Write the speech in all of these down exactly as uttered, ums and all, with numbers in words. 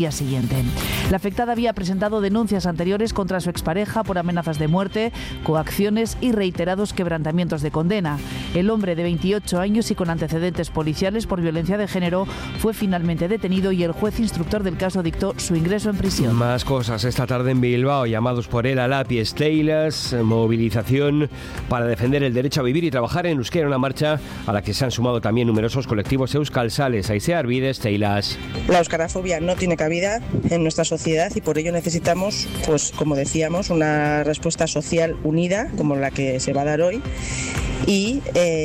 día siguiente. La afectada había presentado denuncias anteriores contra su expareja por amenazas de muerte, coacciones y reiterados quebrantamientos de condena. El hombre de veintiocho años y con antecedentes policiales por violencia de género fue finalmente detenido y el juez instructor del caso dictó su ingreso en prisión. Más cosas esta tarde en Bilbao, llamados por él a Lapi Steilas, movilización para defender el derecho a vivir y trabajar en euskera, una marcha a la que se han sumado también numerosos colectivos euskalsales. Aizea Arvide, Steilas. La euskarafobia no tiene cabida en nuestra sociedad y por ello necesitamos, pues como decíamos, una respuesta social unida como la que se va a dar hoy y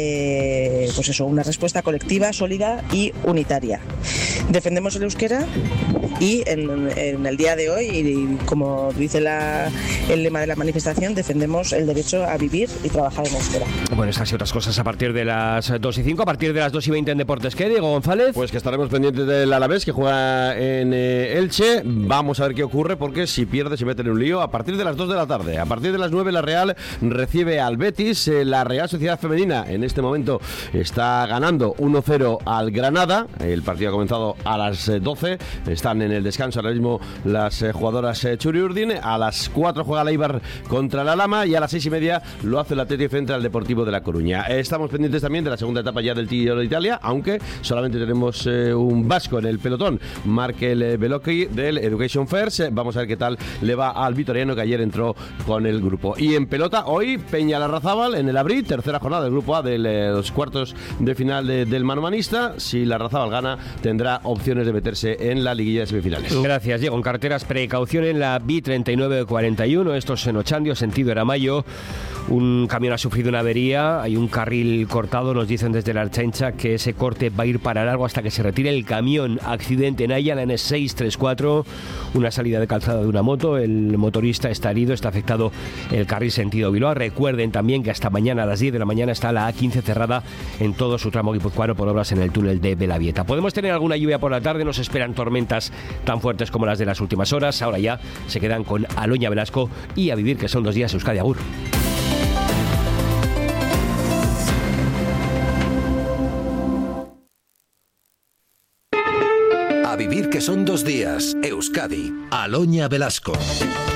eh, pues eso, una respuesta colectiva, sólida y unitaria. Defendemos el euskera y en, en el día de hoy, y como dice la, el lema de la manifestación, defendemos el derecho a vivir y trabajar en euskera. Bueno, estas y otras cosas a partir de las dos y cinco, a partir de las dos y veinte en Deportes. ¿Qué, Diego González? Pues que estaremos pendientes del Alavés, que juega en eh, Elche. Vamos a ver qué ocurre, porque si pierde se mete en un lío. A partir de las dos de la tarde, a partir de las nueve, la Real recibe al Betis. Eh, la Real Sociedad Femenina en este momento está ganando uno cero al Granada. El partido ha comenzado a las doce. Están en el descanso ahora mismo las eh, jugadoras eh, Churi Urdin. A las cuatro juega el Eibar contra la Lama y a las seis y media lo hace el Atleti frente al Deportivo de La Coruña. Eh, estamos pendientes también de la segunda etapa ya del Giro de Italia, aunque solamente tenemos eh, un vasco en el pelotón, Markel eh, Belocchi del Education First. Eh, vamos a ver qué tal le va al vitoriano, que ayer entró con el grupo. Y en pelota, hoy Peña Larrazábal en el Abril, tercera jornada del grupo A de eh, los cuartos de final de, del manomanista. Si Larrazábal gana, tendrá opciones de meterse en la liguilla de semifinales. Gracias, Diego. En carreteras, precaución en la B treinta y nueve cuarenta y uno, estos en Ochandio, sentido Eramayo. Un camión ha sufrido una avería, hay un carril cortado, nos dicen desde la Archancha que ese corte va a ir para largo hasta que se retire el camión. Accidente en Haya, la N seiscientos treinta y cuatro, una salida de calzada de una moto, el motorista está herido, está afectado el carril sentido Bilbao. Recuerden también que hasta mañana a las diez de la mañana está la A quince cerrada en todo su tramo guipuzcoano por obras en el túnel de Belavieta. Podemos tener alguna lluvia por la tarde, nos esperan tormentas tan fuertes como las de las últimas horas. Ahora ya se quedan con Aloña Velasco y A Vivir, que son dos días. Euskadi, agur. A Vivir, que son dos días. Euskadi, Aloña Velasco.